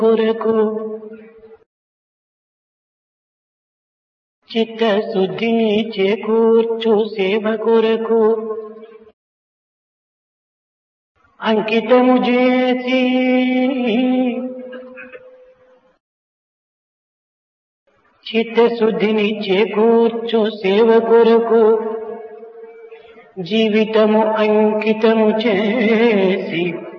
కొరకు చిత్తశుద్ధిని చేకూర్చు సేవ కొరకు అంకితము చేసి చిత్తశుద్ధిని చేకూర్చు సేవ కొరకు జీవితము అంకితము చేసి